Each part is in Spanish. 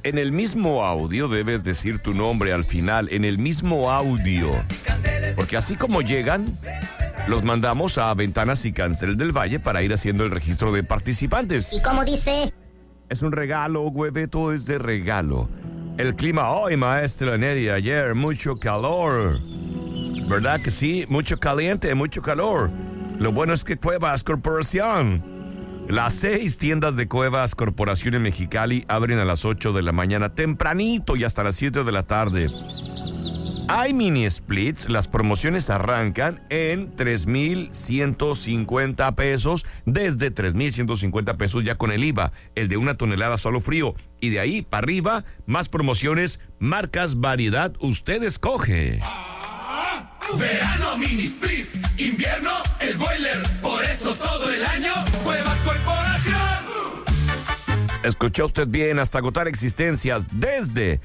En el mismo audio debes decir tu nombre al final, en el mismo audio. Porque así como llegan, los mandamos a Ventanas y Cancel del Valle para ir haciendo el registro de participantes. ¿Y cómo dice? Es un regalo, Hueveto, es de regalo. El clima hoy, maestro Neri, ayer, mucho calor. ¿Verdad que sí? Mucho caliente, mucho calor. Lo bueno es que Cuevas Corporación. Las 6 tiendas de Cuevas Corporación en Mexicali abren a las 8 de la mañana, tempranito y hasta las 7 de la tarde. Hay mini splits, las promociones arrancan en 3,150 pesos, desde 3,150 pesos ya con el IVA, el de 1 tonelada solo frío. Y de ahí para arriba, más promociones, marcas, variedad, usted escoge. Verano mini split, invierno el boiler, por eso todo el año Cuevas Corporación. Escuchó usted bien, hasta agotar existencias desde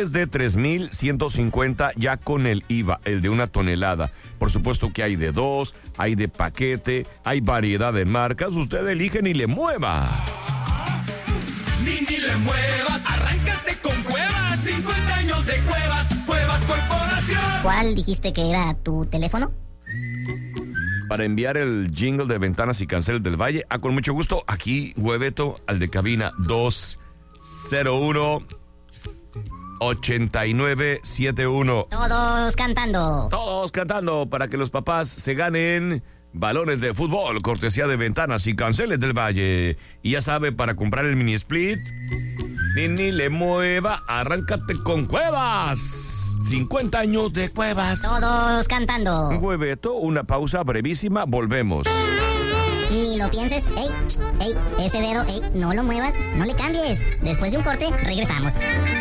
3,150 ya con el IVA, el de 1 tonelada. Por supuesto que hay de 2, hay de paquete, hay variedad de marcas, usted elige y le mueva. Ni le muevas, arráncate con Cuevas, 50 años de Cuevas, Cuevas Corporación. ¿Cuál dijiste que era tu teléfono? Para enviar el jingle de Ventanas y Cancel del Valle, con mucho gusto, aquí, Hueveto, al de cabina 201-8971. Todos cantando. Todos cantando para que los papás se ganen balones de fútbol, cortesía de Ventanas y Canceles del Valle. Y ya sabe, para comprar el mini split, ni le mueva, arráncate con Cuevas. 50 años de Cuevas. Todos cantando. Hueveto, una pausa brevísima, volvemos. Ni lo pienses, ey, ese dedo, no lo muevas, no le cambies. Después de un corte, regresamos.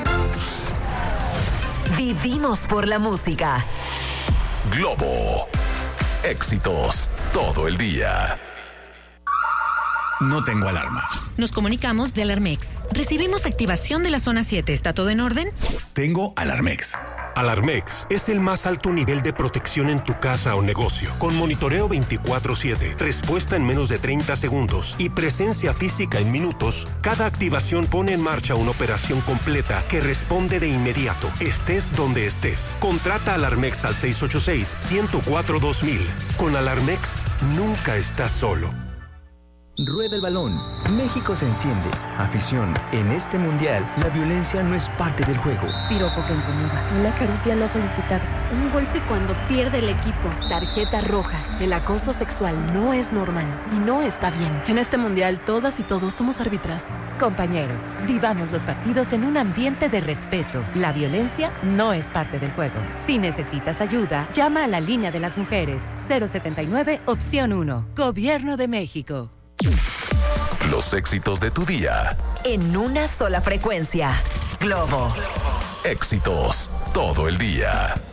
Vivimos por la música. Globo. Éxitos todo el día. No tengo alarma. Nos comunicamos de Alarmex. Recibimos activación de la zona 7. ¿Está todo en orden? Tengo Alarmex. Alarmex es el más alto nivel de protección en tu casa o negocio, con monitoreo 24/7, respuesta en menos de 30 segundos y presencia física en minutos. Cada activación pone en marcha una operación completa que responde de inmediato, estés donde estés. Contrata Alarmex al 686-104-2000. Con Alarmex, nunca estás solo. Rueda el balón. México se enciende. Afición. En este mundial, la violencia no es parte del juego. Piropo que incomoda. Una caricia no solicitada. Un golpe cuando pierde el equipo. Tarjeta roja. El acoso sexual no es normal y no está bien. En este mundial, todas y todos somos árbitras. Compañeros, vivamos los partidos en un ambiente de respeto. La violencia no es parte del juego. Si necesitas ayuda, llama a la línea de las mujeres. 079, opción 1. Gobierno de México. Los éxitos de tu día. En una sola frecuencia. Globo. Éxitos todo el día.